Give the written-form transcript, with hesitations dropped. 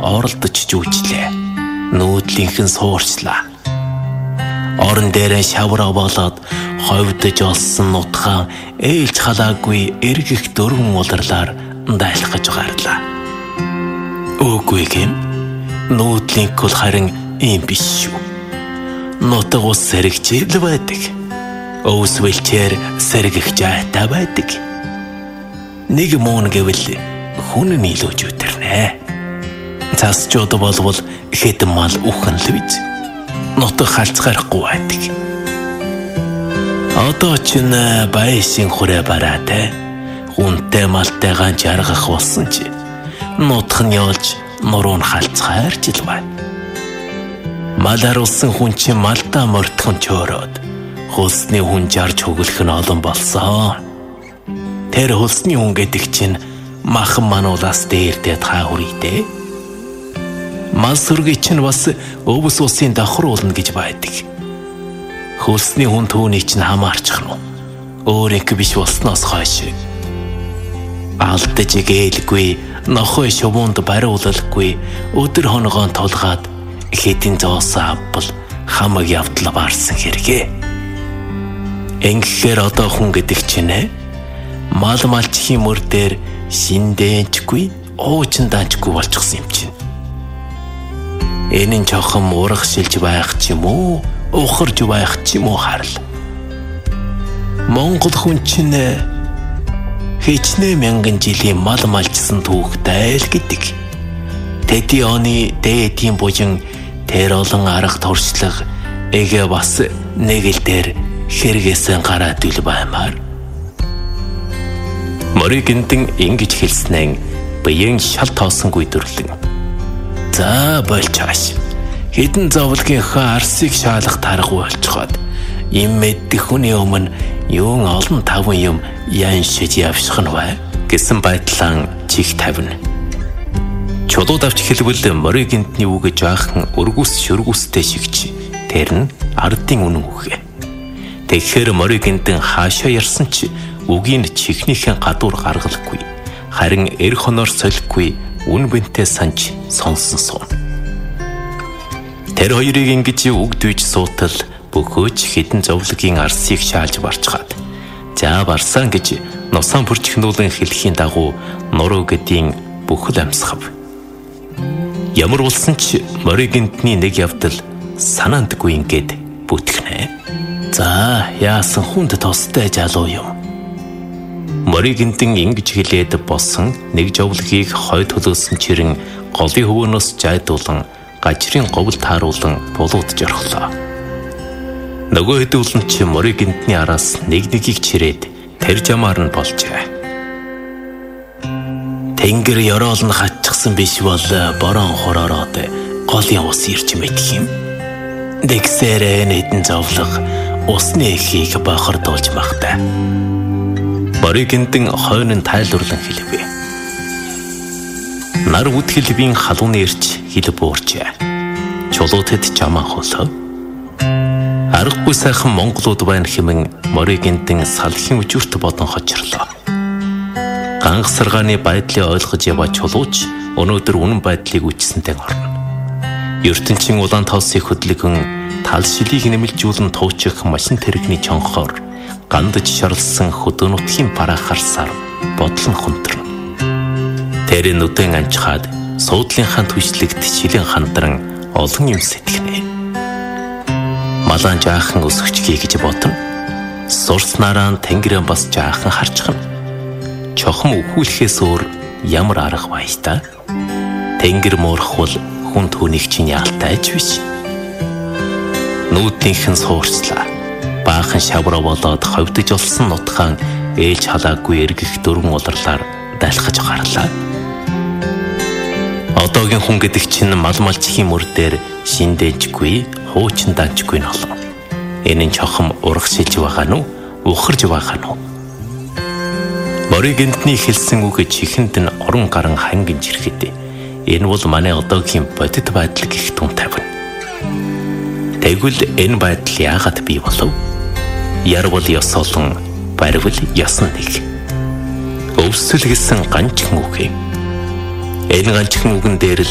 оролдож жүүжлээ. Нүүдлийнхэн суурчлаа. Орон дээрээ шавраа болоод ховдож олсон нутгаа ээлж халаагүй эргэх дөрвөн улирлаар дайлахж гарлаа. Үгүй гэм нүүдлийнх бол харин ийм биш шүү. Нутаг ус сэрэгжил байдаг. Өвс вэлчээр сэргэх жаатай байдаг. Нэг мөн гэвэл хүн нийлүүлж үтэрнэ. Цасчууд болвол хэдэн мал үхэн л биз. Нутаг халцгарахгүй байдаг. Одоо ч баяшин хүрээ бараатай. Хүнтэй малтайгаан жаргах болсон чи нутх нь явж нуруу нь халцгаарч л байна. Мал харуулсан хүн чинь малтаа мортхон чөөрөөд хулсны хүн жарж хөглөх нь олон болсон. Тэр хулсны хүн гэдэг чинь махан мануулаас дээрдээ та хүрийдээ. Мал сүргийг чинь бас өвс усын давхруулна гэж байдаг. Хулсны хүн түүний чинь хамаарчих нь өөрийнх биш болсноос хойш. Алдаж гэлгүй, нохой шувуунд бариулалгүй, өдөр хоногоон тулгаад хэдин зоосон авбал хамаг явдал баарсан хэрэгэ. Ингэхээр одоо хүн гэдэг чинь мал малчхийн мөр дээр шиндээнчгүй, уучин даанчгүй болчихсон юм чинь. Энэ нь жоохон урагшилж байх ч юм уу, ухарж байх ч юм уу харал. Монгол хүн чинь хичнээн мянган жилийн мал малчсан түүхтэй л гэдэг. Тэдний оны дээдийн бужин тэр олон арга туршлага эгэ бас нэг л дээр хэрэгээсэн гараад ил баймаар. Моригэнтэн ингэж хэлснээр биеийн шал тоосонгүй төрлөн. За болж ааш. Хэдэн зовлогынхаа арсыг шаалах таргу болчиход им мэддэх хүний өмнө юун олон таван юм яншиж явших нь бай гэсэн байдлаар чих тавина. Чулууд авч хэлбэл моригэнтний үгэж жаахан өргөс шөргөстэй шигч тэр нь ардын үнэн үгэ. Тэгэхээр моригэнтэн хаашаа ярсан ч үгийн чихнийхэн гадуур гаргалгүй харин эр хоноор солихгүй үн бэнтээ санж сонсон сум. Тэр хоёрыг ингэж үгдвэж суутал бөхөөж хэдэн зовлогийн арсыг шаалж барчгаад за барсан гэж нусаан бүрчгнүүлэн хэлхийн дагуу нуруу гэдгийн бүхэл амьсгав. Ямар болсон ч моригэнтний нэг явдал санаандгүй ингээд бүтгэнэ. За яасан хүнд тостой залуу юм. Моригэнтэн ингэж хэлээд босон нэг жовлгийг хой төлөөсөн чирэн голын хөвөнөөс жайдуулан гажрын говьд тааруулан булууд жорхлоо. Нөгөө хэдүүлэн чи моригэнтний араас нэгийг чирээд тэр жамаар нь болжээ. Тэнгэр ёроол нь хатчихсан биш бол борон хоророод голын ус ирж мэдх юм. Дэгсээрээ хэдэн зовлог усны эхийг бохордуулж махтай. Моригэнтэн хойно тайлбарлан хэлвэ. Нар үтгэлбийн халууны ирч хил буурчээ. Чулуутэд жамаа холоо. Аргагүй сайхан монголууд байна хэмээн моригэнтэн салхин үжүрт бодон хожирлоо. Гангасаргааны байдлыг ойлгож яваа чулууч өнөөдөр үнэн байдлыг үчсэнтэй орно. ертөнцийн улаан тоосыг хөдлөгөн тал шилийг нэмэлжүүлэн туучих машин тэрэгний чонхоор гандаж шарлсан хөдөөнутхийн бараахаар сар бодлон хунтрна. Тэр нүдэн анчхаад суудлынхаа түшлэгт шилэн хандран олон юм сэтгэнэ. Малан жаахан өсгчгий гэж бодно. Сурснараа тэнгэрэн бас жаахан харчихна. Чохом өхүүлэхээс өөр ямар арга байж та? Тэнгэр муурхвал хүн түүнийг чинь яалтайж биш. Нүүднийхэн суурцлаа. Баахан шавраа болоод ховдож олсон нутгаан ээлж халаагүй эргэх дөрвөн улирлаар дайлахж гарлаа. Одоогийн хүн гэдэг чинь мал малчхийн мөр дээр шиндэнжгүй, хуучин данчгүй нолоо. Энэ нь чохом урагшилж байгаа нь ухарж байгаа нь. Моригэнтний хэлсэн үг чихэнд нь орон гарan хангин жирэхэд энэ бол манай одоогийн бодит байдал гэх тун тавина. Тэгвэл энэ байдал яагаад бий болов? Ярвал ёс олон, барвал ёс нэг. Өвсөл гэсэн ганчхан үг. Энэ ганчхан үгэн дээр